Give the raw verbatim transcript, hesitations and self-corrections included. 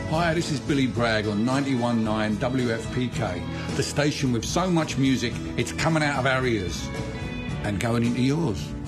Hi, this is Billy Bragg on ninety-one point nine W F P K, the station with so much music it's coming out of our ears and going into yours.